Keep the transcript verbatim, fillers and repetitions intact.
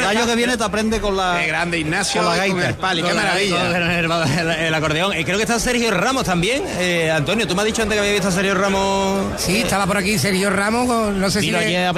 año que viene te aprende con la... Qué grande, Ignacio, con la gaita. con el pali, qué Con la- maravilla. con el, el- el acordeón. Eh, creo que está Sergio Ramos también. Eh, Antonio, tú me has dicho antes que había visto a Sergio Ramos. Sí, estaba por aquí Sergio Ramos, con- no sé si... Vino le- ayer a